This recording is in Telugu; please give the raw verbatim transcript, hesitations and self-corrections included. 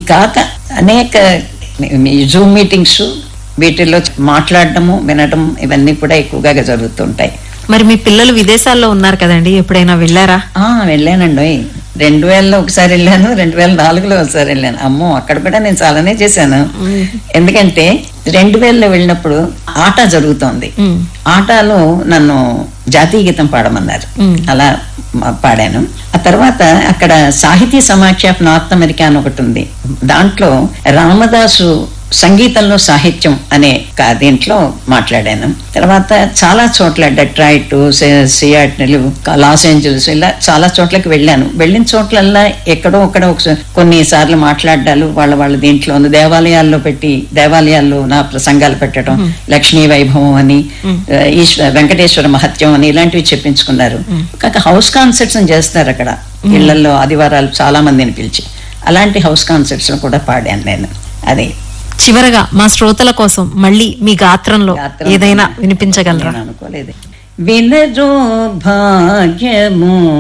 కాక అనేక జూమ్ మీటింగ్స్ వీటిల్లో మాట్లాడటము వినటం ఇవన్నీ కూడా ఎక్కువగా జరుగుతుంటాయి. మరి మీ పిల్లలు విదేశాల్లో ఉన్నారు కదండి, ఎప్పుడైనా వెళ్ళారా? ఆ వెళ్ళానండి. రెండు వేలలో ఒకసారి వెళ్ళాను, రెండు వేల నాలుగులో ఒకసారి వెళ్ళాను. అమ్మో, అక్కడ కూడా నేను చాలానే చేశాను. ఎందుకంటే రెండు వేలలో వెళ్ళినప్పుడు ఆట జరుగుతోంది. ఆటలో నన్ను జాతీయ గీతం పాడమన్నారు. అలా పాడాను. ఆ తర్వాత అక్కడ సాహితీ సమాఖ్య ఆఫ్ నార్త్ అమెరికా అని ఒకటి ఉంది. దాంట్లో రామదాసు సంగీతంలో సాహిత్యం అనే దీంట్లో మాట్లాడాను. తర్వాత చాలా చోట్ల డెట్రాయిట్, సియాటిల్, లాస్ ఏంజల్స్ ఇలా చాలా చోట్లకి వెళ్ళాను. వెళ్ళిన చోట్లల్లా ఎక్కడో ఒక్కడ కొన్నిసార్లు మాట్లాడాలు వాళ్ళ వాళ్ళ దీంట్లో ఉంది. దేవాలయాల్లో పెట్టి దేవాలయాల్లో నా ప్రసంగాలు పెట్టడం, లక్ష్మీ వైభవం అని, ఈశ్వర వెంకటేశ్వర మహత్యం అని ఇలాంటివి చెప్పించుకున్నారు. కాక హౌస్ కాన్సర్ట్స్ చేస్తారు అక్కడ ఇళ్లలో ఆదివారాలు చాలా మందిని పిలిచి. అలాంటి హౌస్ కాన్సర్ట్స్ కూడా పాడాను నేను. అది చివరగా మా శ్రోతల కోసం మళ్ళీ మీ గాత్రంలో ఏదైనా వినిపించగలరా? అనుకోలేదు. వినరో భాగ్యము